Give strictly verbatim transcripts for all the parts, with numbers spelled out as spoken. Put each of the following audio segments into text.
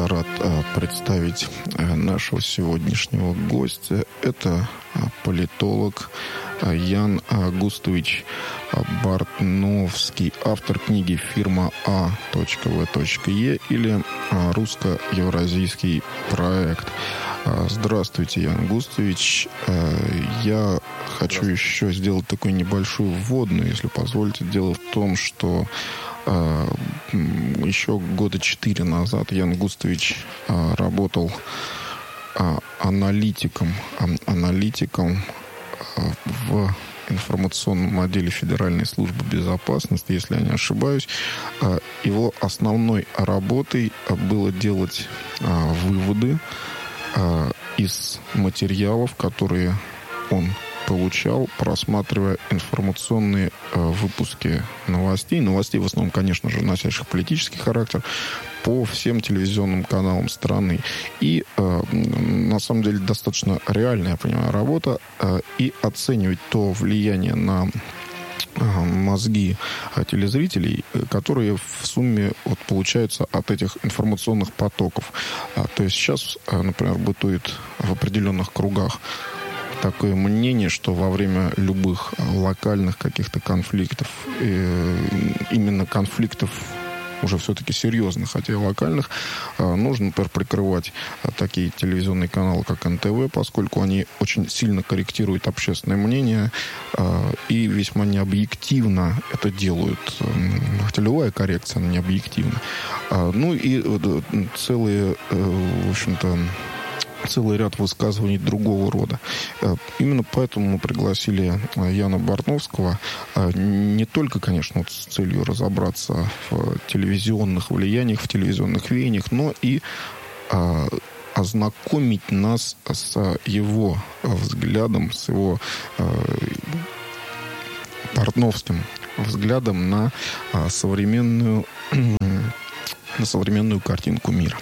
я рад представить нашего сегодняшнего гостя. Это политолог Ян Густович Бартновский, автор книги «Фирма А.В.Е» или «Русско-евразийский проект». Здравствуйте, Ян Густович. Я хочу еще сделать такую небольшую вводную, если позволите. Дело в том, что еще года четыре назад Ян Густович работал аналитиком, аналитиком в информационном отделе Федеральной службы безопасности, если я не ошибаюсь. Его основной работой было делать выводы из материалов, которые он получал, просматривая информационные выпуски новостей. Новостей в основном, конечно же, носящих политический характер, по всем телевизионным каналам страны. И, э, на самом деле, достаточно реальная, я понимаю, работа. Э, и оценивать то влияние на э, мозги телезрителей, которые в сумме вот, получаются от этих информационных потоков. А, то есть сейчас, э, например, бытует в определенных кругах такое мнение, что во время любых локальных каких-то конфликтов, э, именно конфликтов уже все-таки серьезных, хотя и локальных, нужно, например, прикрывать такие телевизионные каналы, как эн тэ вэ, поскольку они очень сильно корректируют общественное мнение и весьма необъективно это делают. Хотя любая коррекция, она не объективна. Ну и целые, в общем-то, целый ряд высказываний другого рода. Именно поэтому мы пригласили Яна Бартновского не только, конечно, вот с целью разобраться в телевизионных влияниях, в телевизионных веяниях, но и а, ознакомить нас с его взглядом, с его а, Бартновским взглядом на а, современную, на современную картинку мира.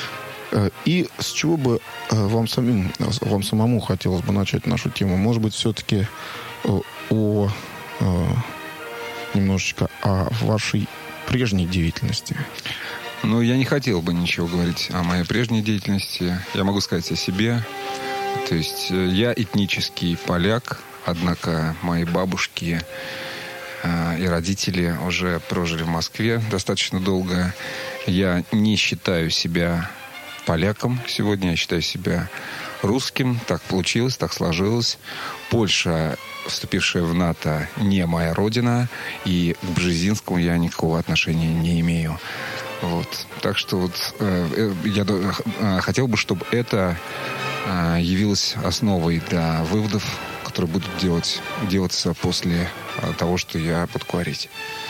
И с чего бы вам самим, вам самому хотелось бы начать нашу тему? Может быть, все-таки о, о немножечко о вашей прежней деятельности? Ну, я не хотел бы ничего говорить о моей прежней деятельности. Я могу сказать о себе. То есть я этнический поляк, однако мои бабушки и родители уже прожили в Москве достаточно долго. Я не считаю себя поляком сегодня, я считаю себя русским. Так получилось, так сложилось. Польша, вступившая в НАТО, не моя родина, и к Бжезинскому я никакого отношения не имею. Вот. Так что вот, э, я э, хотел бы, чтобы это э, явилось основой для выводов, которые будут делать, делаться после э, того, что я буду говорить.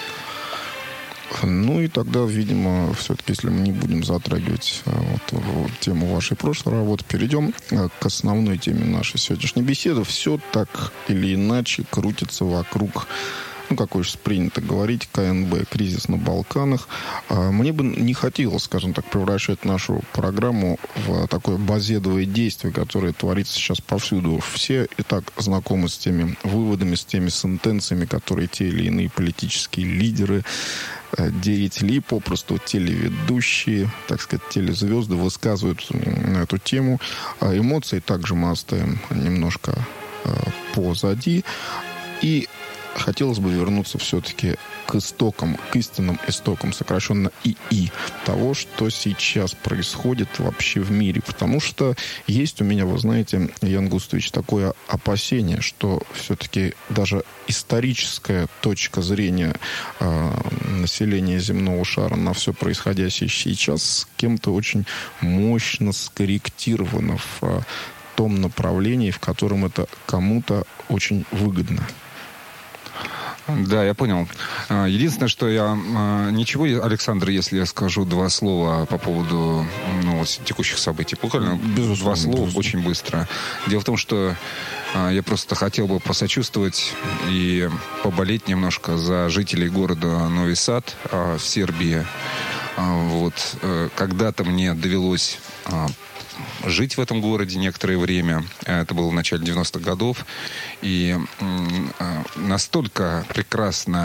Ну и тогда, видимо, все-таки, если мы не будем затрагивать вот, вот, тему вашей прошлой работы, перейдем к основной теме нашей сегодняшней беседы. Все так или иначе крутится вокруг, ну, как уж принято говорить, ка эн бэ, кризис на Балканах. Мне бы не хотелось, скажем так, превращать нашу программу в такое базедовое действие, которое творится сейчас повсюду. Все и так знакомы с теми выводами, с теми сентенциями, которые те или иные политические лидеры, деятели и попросту телеведущие, так сказать, телезвезды высказывают на эту тему. Эмоции также мы оставим немножко позади. И хотелось бы вернуться все-таки к истокам, к истинным истокам, сокращенно ИИ, того, что сейчас происходит вообще в мире. Потому что есть у меня, вы знаете, Ян Густович, такое опасение, что все-таки даже историческая точка зрения э, населения земного шара на все происходящее сейчас с кем-то очень мощно скорректировано в э, том направлении, в котором это кому-то очень выгодно. Да, я понял. Единственное, что я... Ничего, Александр, если я скажу два слова по поводу ну, текущих событий. Буквально два слова, очень быстро. Дело в том, что я просто хотел бы посочувствовать и поболеть немножко за жителей города Нови Сад в Сербии. Вот. Когда-то мне довелось жить в этом городе некоторое время. Это было в начале девяностых годов. И настолько прекрасно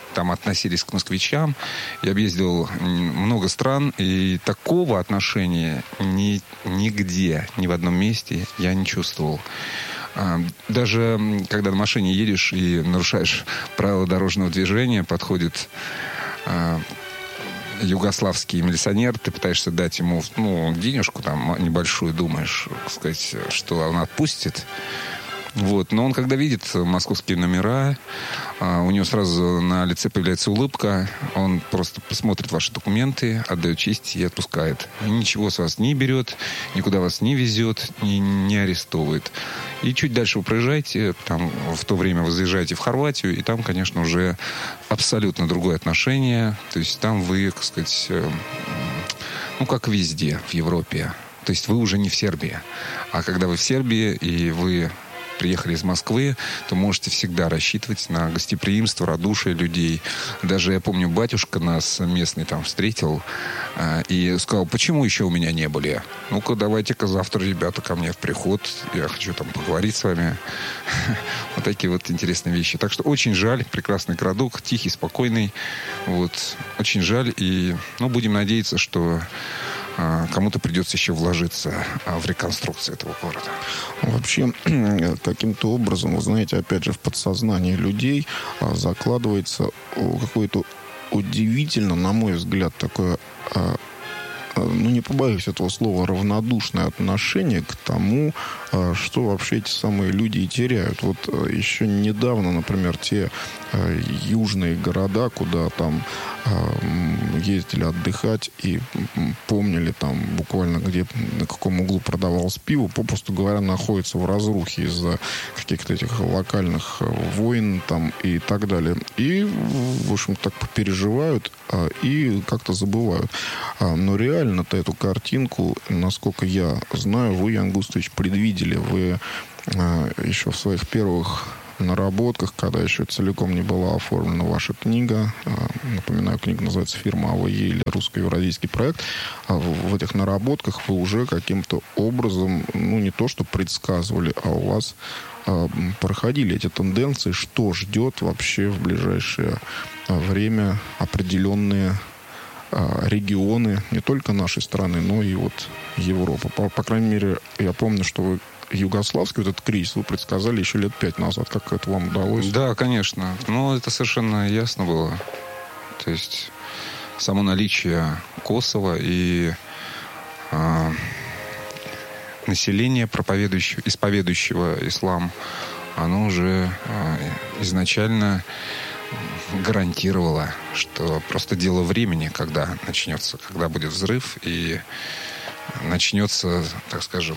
там относились к москвичам. Я объездил много стран, и такого отношения ни, нигде, ни в одном месте я не чувствовал. Даже когда на машине едешь и нарушаешь правила дорожного движения, подходит югославский милиционер, ты пытаешься дать ему, ну, денежку там небольшую, думаешь, сказать, что он отпустит. Вот. Но он, когда видит московские номера, а, у него сразу на лице появляется улыбка, он просто посмотрит ваши документы, отдает честь и отпускает. И ничего с вас не берет, никуда вас не везет, не, не арестовывает. И чуть дальше вы проезжаете, там, в то время вы заезжаете в Хорватию, и там, конечно, уже абсолютно другое отношение. То есть там вы, так сказать, э, ну, как везде в Европе. То есть вы уже не в Сербии. А когда вы в Сербии, и вы приехали из Москвы, то можете всегда рассчитывать на гостеприимство, радушие людей. Даже, я помню, батюшка нас местный там встретил э, и сказал, почему еще у меня не были? Ну-ка, давайте-ка завтра, ребята, ко мне в приход. Я хочу там поговорить с вами. Вот такие вот интересные вещи. Так что очень жаль. Прекрасный городок, тихий, спокойный. Вот. Очень жаль. И, ну, будем надеяться, что кому-то придется еще вложиться в реконструкцию этого города. Вообще, каким-то образом, вы знаете, опять же, в подсознании людей закладывается какое-то удивительно, на мой взгляд, такое, ну, не побоюсь этого слова, равнодушное отношение к тому, что вообще эти самые люди и теряют. Вот еще недавно, например, те южные города, куда там ездили отдыхать и помнили там буквально, где, на каком углу продавалось пиво, попросту говоря, находятся в разрухе из-за каких-то этих локальных войн там и так далее. И, в общем, так переживают и как-то забывают. Но реально-то эту картинку, насколько я знаю, вы, Ян Густович, предвидели. Вы еще в своих первых наработках, когда еще целиком не была оформлена ваша книга. Напоминаю, книга называется «Фирма АВЕ» или «Русско-евразийский проект». В этих наработках вы уже каким-то образом, ну, не то что предсказывали, а у вас проходили эти тенденции, что ждет вообще в ближайшее время определенные регионы, не только нашей страны, но и вот Европы. По, по крайней мере, я помню, что вы югославский вот этот кризис вы предсказали еще лет пять назад. Как это вам удалось? Да, конечно. Ну, это совершенно ясно было. То есть само наличие Косово и э, населения, проповедующего, исповедующего ислам, оно уже э, изначально гарантировало, что просто дело времени, когда начнется, когда будет взрыв и начнется, так скажем,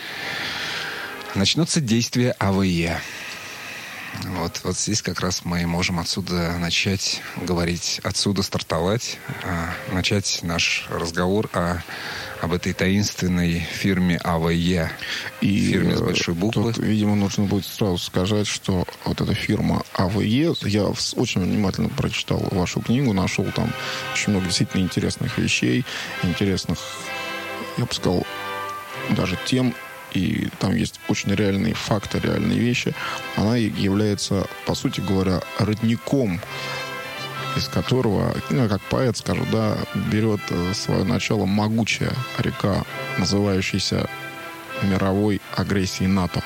начнется действие АВЕ. Вот, вот здесь как раз мы можем отсюда начать говорить, отсюда стартовать, а, начать наш разговор о, об этой таинственной фирме АВЕ. И фирме с большой буквы. Тут, видимо, нужно будет сразу сказать, что вот эта фирма АВЕ, я очень внимательно прочитал вашу книгу, нашел там очень много действительно интересных вещей, интересных, я бы сказал, даже тем, и там есть очень реальные факты, реальные вещи. Она является, по сути говоря, родником, из которого, ну, как поэт скажу, да, берет свое начало могучая река, называющаяся мировой агрессией НАТО.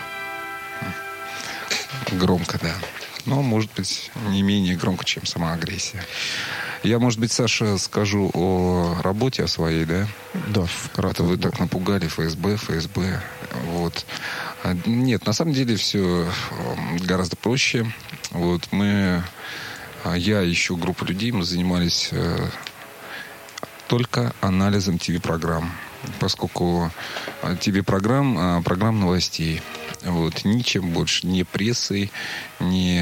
Громко, да. Но, может быть, не менее громко, чем сама агрессия. Я, может быть, Саша, скажу о работе о своей, да? Да, вкратце. Вы так напугали ФСБ, ФСБ. Вот. Нет, на самом деле все гораздо проще. Вот мы, я ищу группу людей, мы занимались только анализом ТВ-программ. Поскольку ТВ-программ, программ новостей. Вот. Ничем больше, ни прессой, ни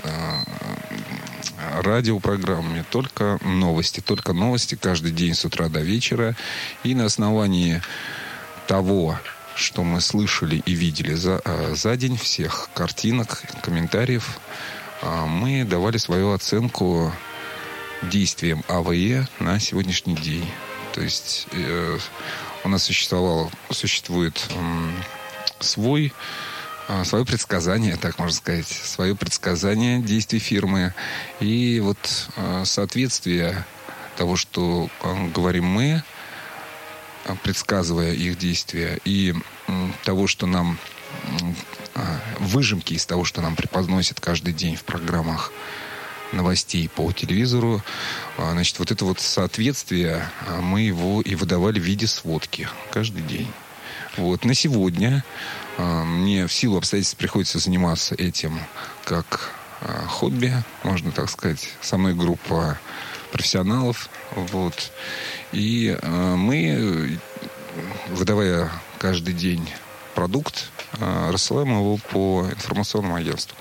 радиопрограммами, только новости. Только новости каждый день с утра до вечера. И на основании того, что мы слышали и видели за, за день, всех картинок, комментариев, мы давали свою оценку действиям АВЕ на сегодняшний день. То есть э, у нас существовал, существует э, свой свое предсказание, так можно сказать, свое предсказание действий фирмы. И вот соответствие того, что говорим мы, предсказывая их действия, и того, что нам выжимки из того, что нам преподносят каждый день в программах новостей по телевизору, значит, вот это вот соответствие мы его и выдавали в виде сводки каждый день. Вот. На сегодня мне в силу обстоятельств приходится заниматься этим как хобби, можно так сказать. Со мной группа профессионалов. Вот. И мы, выдавая каждый день продукт, рассылаем его по информационному агентству.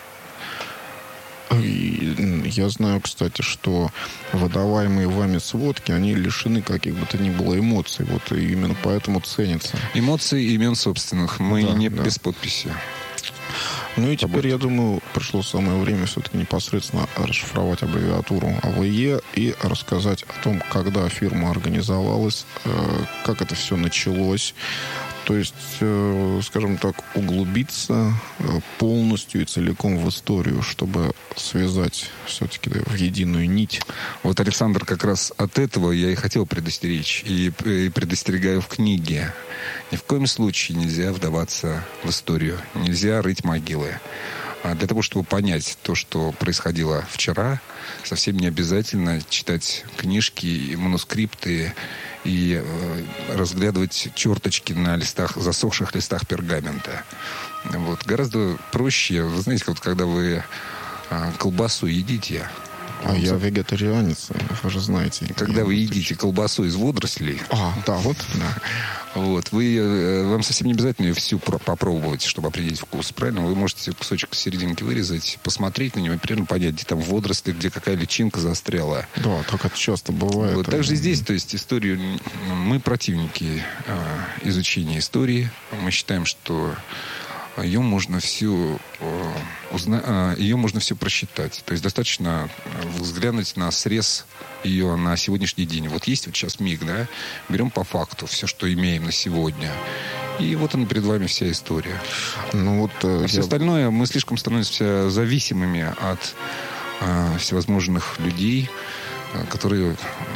И я знаю, кстати, что выдаваемые вами сводки, они лишены каких бы то ни было эмоций. Вот и именно поэтому ценятся. Эмоций и имен собственных. Мы да, не да. без подписи. Ну и теперь, я думаю, пришло самое время все-таки непосредственно расшифровать аббревиатуру А В Е и рассказать о том, когда фирма организовалась, как это все началось. То есть, скажем так, углубиться полностью и целиком в историю, чтобы связать все-таки в единую нить. Вот, Александр, как раз от этого я и хотел предостеречь. И предостерегаю в книге. Ни в коем случае нельзя вдаваться в историю. Нельзя рыть могилы. Для того, чтобы понять то, что происходило вчера, совсем не обязательно читать книжки и манускрипты и э, разглядывать черточки на листах, засохших листах пергамента. Вот. Гораздо проще, вы знаете, вот когда вы э, колбасу едите. А я вегетарианец, вы же знаете. Когда вы едите колбасу из водорослей. А, да, вот. Да. Вот, вы, вам совсем не обязательно ее всю попробовать, чтобы определить вкус. Правильно? Вы можете кусочек серединки вырезать, посмотреть на него и примерно понять, где там водоросли, где какая личинка застряла. Да, так это часто бывает. Вот, также здесь, то есть историю... Мы противники э, изучения истории. Мы считаем, что ее можно всю э, узна... ее можно всю просчитать. То есть достаточно взглянуть на срез ее на сегодняшний день. Вот есть вот сейчас миг, да, берем по факту все, что имеем на сегодня. И вот она перед вами вся история. Ну, вот, а все я... остальное, мы слишком становимся зависимыми от э, всевозможных людей, э, которые,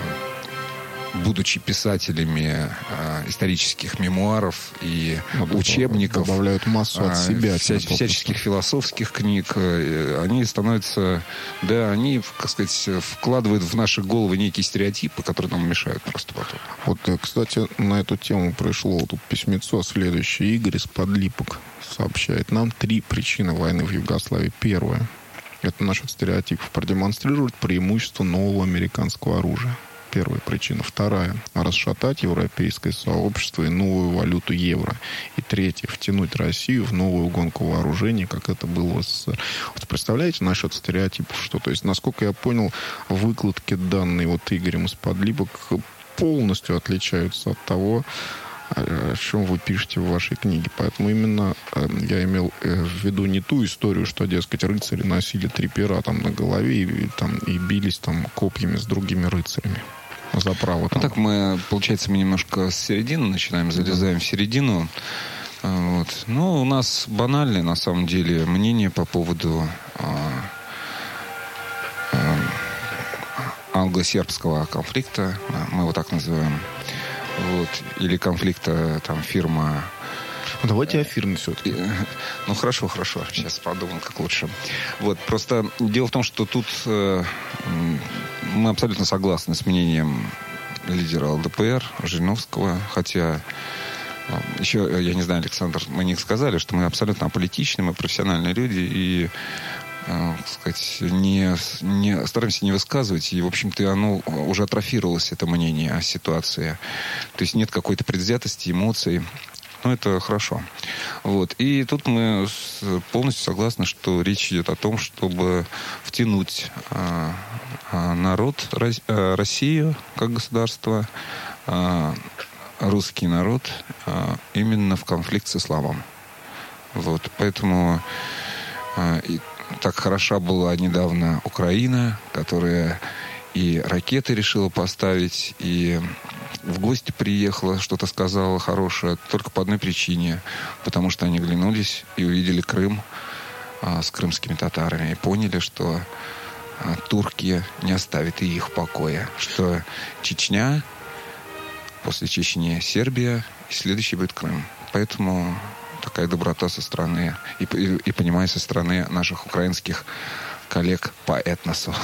будучи писателями э, исторических мемуаров и ну, учебников, добавляют массу от себя, э, вся, всяческих философских книг, э, они становятся, да, они, как сказать, вкладывают в наши головы некие стереотипы, которые нам мешают просто потом. Вот, кстати, на эту тему пришло тут письмецо следующее. Игорь из Подлипок сообщает нам три причины войны в Югославии. Первое. Это насчет стереотипов. Продемонстрировать преимущество нового американского оружия. Первая причина. Вторая. Расшатать европейское сообщество и новую валюту евро. И третья. Втянуть Россию в новую гонку вооружений, как это было в СССР. Вот представляете насчет стереотипов, что? То есть, насколько я понял, выкладки, данные вот Игорем из Подлипок, полностью отличаются от того, о чем вы пишете в вашей книге. Поэтому именно я имел в виду не ту историю, что, дескать, рыцари носили три пера там на голове и, там, и бились там копьями с другими рыцарями за право. Там. Ну, так мы, получается, мы немножко с середины начинаем, залезаем в середину. Вот. Ну, у нас банальное, на самом деле, мнение по поводу а, а, англо-сербского конфликта, мы его так называем. Вот. Или конфликта там фирма... Давайте о фирме все-таки. Ну, хорошо, хорошо. Сейчас подумал, как лучше. Вот. Просто дело в том, что тут э, мы абсолютно согласны с мнением лидера эл дэ пэ эр Жириновского. Хотя э, еще, я не знаю, Александр, мы не сказали, что мы абсолютно аполитичны, мы профессиональные люди и э, так сказать, не, не, стараемся не высказывать. И, в общем-то, оно уже атрофировалось, это мнение о ситуации. То есть нет какой-то предвзятости, эмоций. Ну, это хорошо. Вот. И тут мы полностью согласны, что речь идет о том, чтобы втянуть а, а, народ, а, Россию как государство, а, русский народ а, именно в конфликт с исламом. Вот. Поэтому а, и так хороша была недавно Украина, которая и ракеты решила поставить, и в гости приехала, что-то сказала хорошее, только по одной причине. Потому что они глянулись и увидели Крым а, с крымскими татарами и поняли, что а, турки не оставят и их в покое. Что Чечня, после Чечни Сербия, и следующий будет Крым. Поэтому такая доброта со стороны и, и, и понимание со стороны наших украинских коллег по этносу.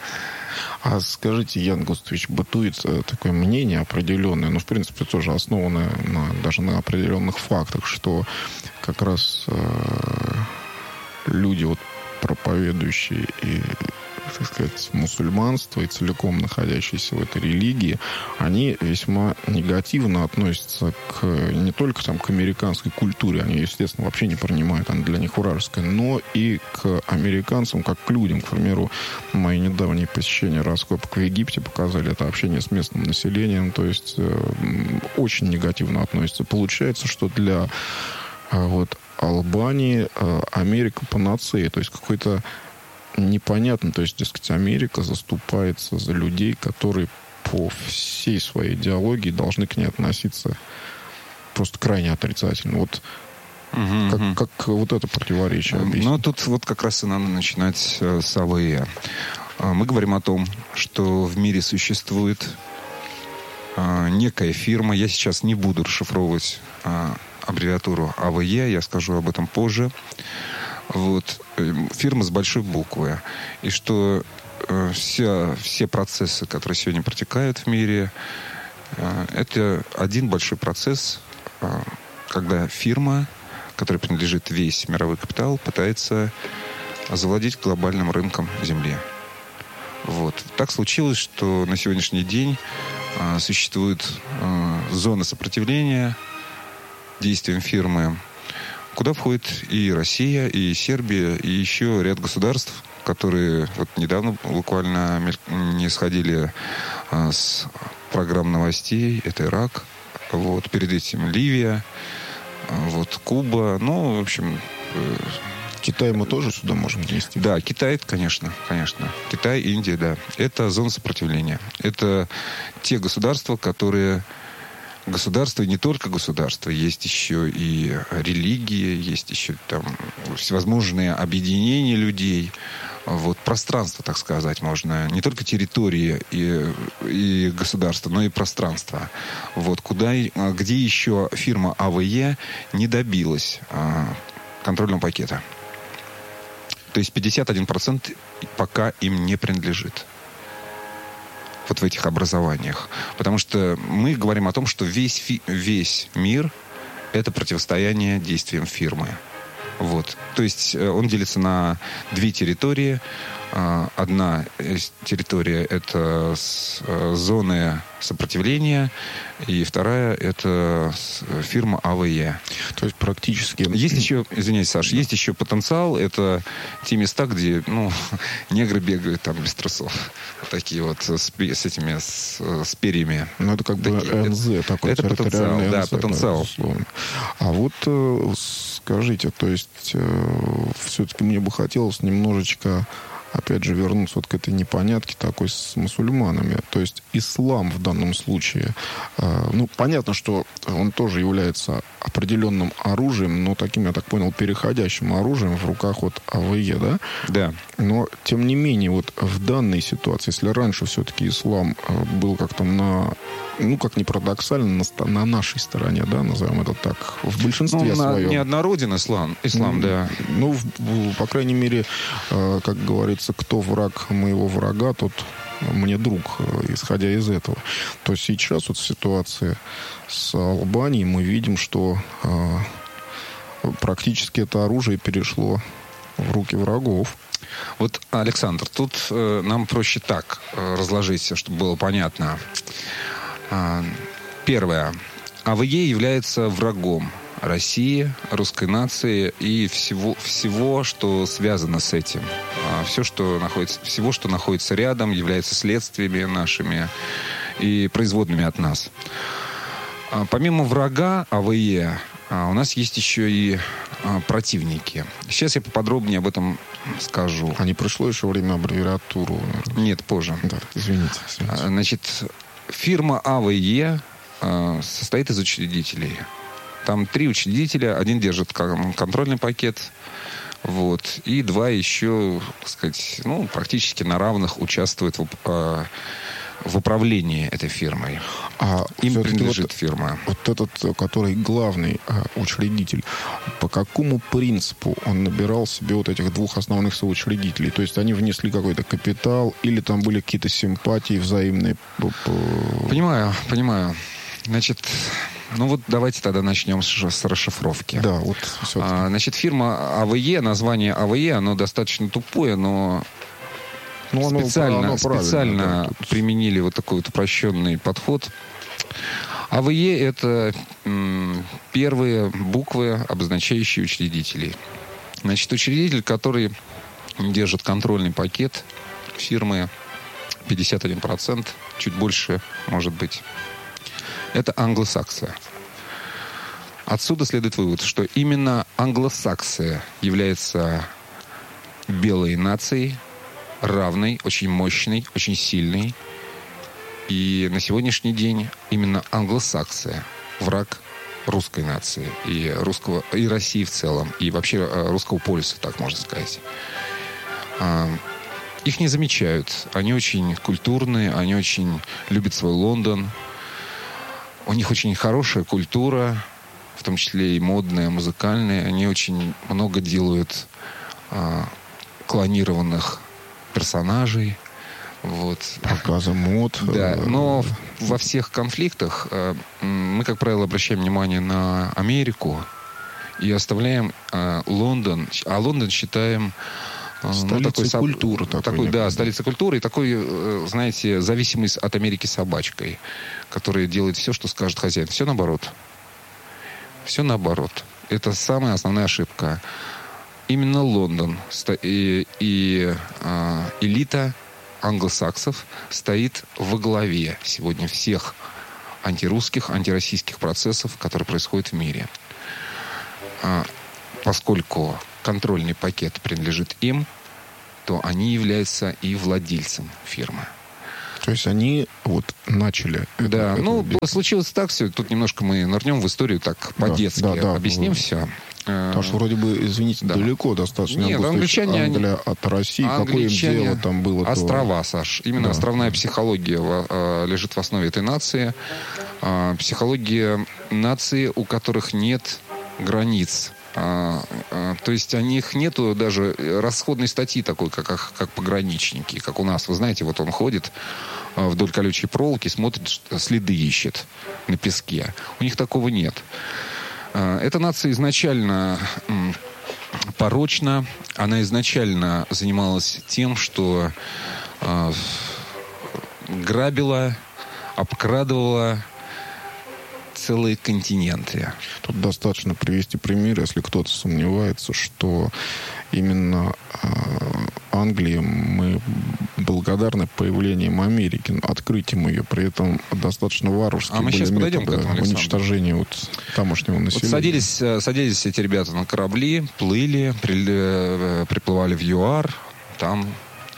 А скажите, Ян Густович, бытует такое мнение определенное, ну, в принципе, тоже основанное на, даже на определенных фактах, что как раз э, люди, вот, проповедующие и, так сказать, мусульманство и целиком находящиеся в этой религии, они весьма негативно относятся к, не только там, к американской культуре, они, естественно, вообще не принимают, она для них вражеская, но и к американцам, как к людям. К примеру, мои недавние посещения раскопок в Египте показали это общение с местным населением, то есть э, очень негативно относятся. Получается, что для э, вот, Албании э, Америка панацея, то есть какой-то непонятно, то есть, дескать, Америка заступается за людей, которые по всей своей идеологии должны к ней относиться просто крайне отрицательно. Вот угу, как, угу. как вот это противоречие объяснить? Ну, тут вот как раз и надо начинать с АВЕ. Мы говорим о том, что в мире существует некая фирма, я сейчас не буду расшифровывать аббревиатуру АВЕ, я скажу об этом позже. Вот, фирма с большой буквы. И что э, все, все процессы, которые сегодня протекают в мире, э, это один большой процесс, э, когда фирма, которой принадлежит весь мировой капитал, пытается завладеть глобальным рынком Земли. Вот. Так случилось, что на сегодняшний день э, существует э, зона сопротивления действиям фирмы, куда входит и Россия, и Сербия, и еще ряд государств, которые вот недавно буквально не сходили а, с программ новостей. Это Ирак, вот, перед этим Ливия, вот, Куба. Ну, в общем... Э, Китай мы тоже сюда можем внести? Да, Китай, конечно, конечно. Китай, Индия, да. Это зона сопротивления. Это те государства, которые... Государство, и не только государство, есть еще и религии, есть еще там всевозможные объединения людей. Вот, пространство, так сказать, можно. Не только территории и, и государство, но и пространство. Вот, куда, где еще фирма АВЕ не добилась а, контрольного пакета. То есть пятьдесят один процент пока им не принадлежит. Вот в этих образованиях. Потому что мы говорим о том, что весь, фи- весь мир — это противостояние действиям фирмы. Вот. То есть он делится на две территории. Одна территория — это зоны сопротивления, и вторая — это фирма АВЕ. То есть практически... Есть еще, извиняюсь, Саш, есть еще потенциал. Это те места, где, ну, негры бегают там без трусов. Такие вот с, с этими, с, с перьями. Ну, это как бы Такие. эн зэ, такой это потенциал, эн зэ, да, потенциал. Да, а вот скажите, то есть все-таки мне бы хотелось немножечко, опять же, вернуться вот к этой непонятке такой с мусульманами. То есть ислам в данном случае, э, ну, понятно, что он тоже является определенным оружием, но таким, я так понял, переходящим оружием в руках вот АВЕ, да? Да. Но, тем не менее, вот в данной ситуации, если раньше все-таки ислам был как-то на, ну, как ни парадоксально, на, на нашей стороне, да, назовем это так, в большинстве ну, своем. Неоднороден ислам, ислам, ну, да. Ну, в, в, по крайней мере, э, как говорится, кто враг моего врага, тот мне друг, исходя из этого. То есть сейчас вот в ситуации с Албанией мы видим, что э, практически это оружие перешло в руки врагов. Вот, Александр, тут э, нам проще так э, разложить, чтобы было понятно. Э, первое. АВЕ является врагом России, русской нации и всего, всего, что связано с этим. Все, что находится, всего, что находится рядом, является следствиями нашими и производными от нас. Помимо врага АВЕ, у нас есть еще и противники. Сейчас я поподробнее об этом скажу. А не прошло еще время аббревиатуру? Нет, позже. Да, извините, извините. Значит, фирма АВЕ э, состоит из учредителей. Там три учредителя, один держит контрольный пакет, вот, и два еще, так сказать, ну, практически на равных участвуют в, э, в управлении этой фирмой. А им принадлежит вот, фирма. Вот этот, который главный э, учредитель, по какому принципу он набирал себе вот этих двух основных соучредителей? То есть они внесли какой-то капитал или там были какие-то симпатии взаимные? Понимаю, понимаю. Значит, ну вот давайте тогда начнем с, с расшифровки. Да, вот. А, значит, фирма АВЕ, название АВЕ, оно достаточно тупое, но... Ну, оно, специально оно специально да, применили вот такой вот упрощенный подход. АВЕ — это м, первые буквы, обозначающие учредителей. Значит, учредитель, который держит контрольный пакет фирмы, пятьдесят один процент, чуть больше, может быть, это англосаксы. Отсюда следует вывод, что именно англосаксы являются белой нацией, равной, очень мощной, очень сильной. И на сегодняшний день именно англосаксы враг русской нации и русского, и России в целом, и вообще русского полюса, так можно сказать. Их не замечают. Они очень культурные, они очень любят свой Лондон. У них очень хорошая культура, в том числе и модная, музыкальная. Они очень много делают клонированных персонажей. Вот. Показы мод. Да, но во всех конфликтах э, мы, как правило, обращаем внимание на Америку и оставляем э, Лондон, а Лондон считаем э, столицей ну, такой, культуры. Такой, такой, да, столицей культуры и такой, э, знаете, зависимый от Америки собачкой, которая делает все, что скажет хозяин. Все наоборот. Все наоборот. Это самая основная ошибка. Именно Лондон и, и э, элита англосаксов стоит во главе сегодня всех антирусских, антироссийских процессов, которые происходят в мире. Э, поскольку контрольный пакет принадлежит им, то они являются и владельцем фирмы. То есть они вот начали... Да, это, ну, это... случилось так все. Тут немножко мы нырнем в историю так по-детски. Да, да, да, объясним вы... все. Потому что вроде бы, извините, да. далеко достаточно. Нет, англичане... Англия от России, какое им дело там было? Острова, то... Саш. Именно да. островная психология э, лежит в основе этой нации. Э, психология нации, у которых нет границ. А, а, то есть у них нету даже расходной статьи такой, как, как, как пограничники, как у нас. Вы знаете, вот он ходит а, вдоль колючей проволоки, смотрит, следы ищет на песке. У них такого нет. А, эта нация изначально м, порочна. Она изначально занималась тем, что а, грабила, обкрадывала целые континенты. Тут достаточно привести пример, если кто-то сомневается, что именно э, Англии мы благодарны появлением Америки, открытием ее, при этом достаточно варварские а мы были сейчас методы подойдем к этому, уничтожения вот тамошнего населения. Вот садились, садились эти ребята на корабли, плыли, при, приплывали в ЮАР, там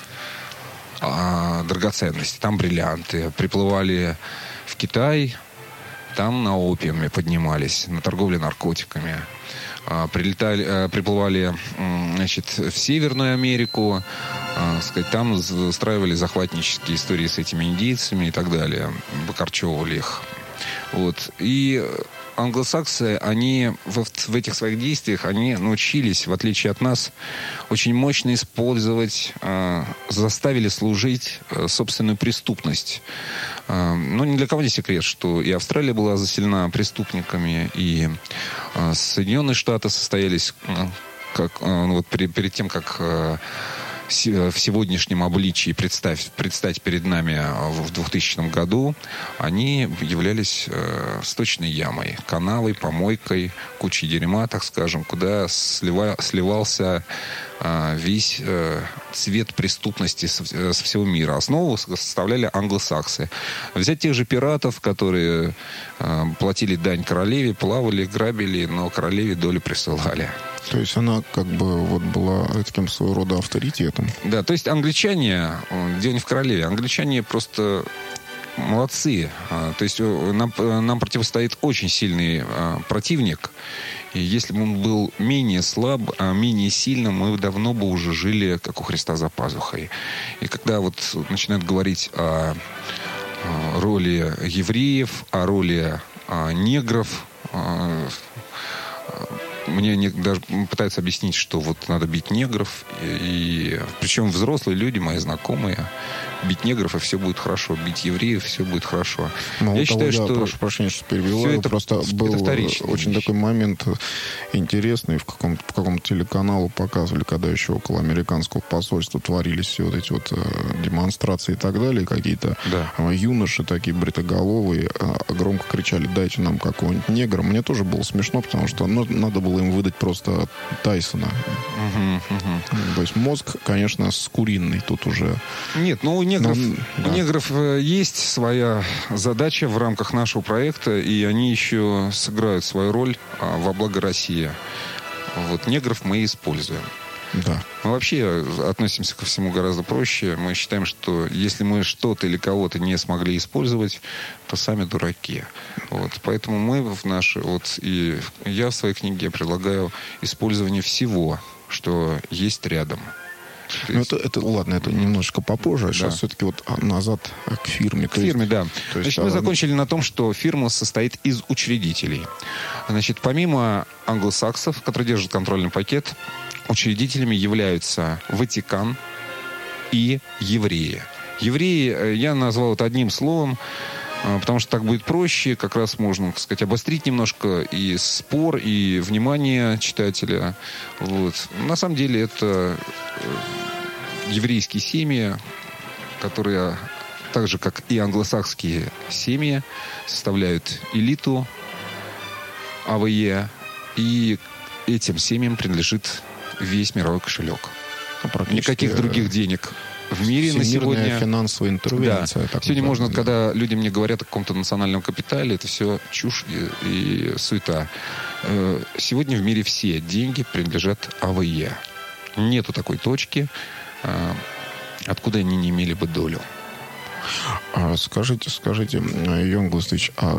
а, драгоценности, там бриллианты, приплывали в Китай, там на опиуме поднимались, на торговле наркотиками. Прилетали, приплывали, значит, в Северную Америку, сказать, там устраивали захватнические истории с этими индейцами и так далее. Выкорчевывали их. Вот. И англосаксы, они в, в этих своих действиях, они научились, в отличие от нас, очень мощно использовать, э, заставили служить э, собственную преступность. Э, ну, ни для кого не секрет, что и Австралия была заселена преступниками, и э, Соединенные Штаты состоялись, э, как, э, вот при, перед тем, как... Э, в сегодняшнем обличии представь, предстать перед нами в двухтысячном году, они являлись э, сточной ямой, канавой, помойкой, кучей дерьма, так скажем, куда слива, сливался э, весь э, цвет преступности со, со всего мира. Основу составляли англосаксы. Взять тех же пиратов, которые э, платили дань королеве, плавали, грабили, но королеве долю присылали. То есть она как бы вот была таким своего рода авторитетом. Да, то есть англичане, дело не в королеве, англичане просто молодцы. То есть нам, нам противостоит очень сильный противник. И если бы он был менее слаб, менее сильным, мы давно бы уже жили, как у Христа, за пазухой. И когда вот начинают говорить о роли евреев, о роли негров, мне не, даже пытаются объяснить, что вот надо бить негров. И, и, причем взрослые люди, мои знакомые, бить негров, и все будет хорошо. Бить евреев, все будет хорошо. Ну, я вот считаю, того, да, что... Прошу прощения, что перебиваю. Это, просто это был очень вещь. такой момент интересный. В каком-то, в каком-то телеканалу показывали, когда еще около американского посольства творились все вот эти вот демонстрации и так далее. Какие-то да. юноши такие бритоголовые громко кричали: дайте нам какого-нибудь негра. Мне тоже было смешно, потому что ну, надо было им выдать просто Тайсона. Угу, угу. То есть мозг, конечно, скуринный тут уже. Нет, ну у негров, ну, да. у негров есть своя задача в рамках нашего проекта, и они еще сыграют свою роль во благо России. Вот негров мы используем. Да. Мы вообще относимся ко всему гораздо проще. Мы считаем, что если мы что-то или кого-то не смогли использовать, то сами дураки. Вот. Поэтому мы в нашей... Вот, и я в своей книге предлагаю использование всего, что есть рядом. Ну, это, это, ладно, это немножечко попозже. А сейчас да. все-таки вот назад к фирме. К фирме, есть, да. То есть, Значит, мы закончили на том, что фирма состоит из учредителей. Значит, помимо англосаксов, которые держат контрольный пакет, учредителями являются Ватикан и евреи. Евреи я назвал это одним словом, потому что так будет проще, как раз можно, так сказать, обострить немножко и спор, и внимание читателя. Вот. На самом деле это еврейские семьи, которые, так же как и англосаксские семьи, составляют элиту АВЕ, и этим семьям принадлежит весь мировой кошелек. Ну, никаких других денег в мире на сегодня. Финансовая интервенция. Да. Сегодня можно, когда люди мне говорят о каком-то национальном капитале, это все чушь и, и суета. Сегодня в мире все деньги принадлежат АВЕ. Нету такой точки, откуда они не имели бы долю. Скажите, скажите, Евгений Густович, а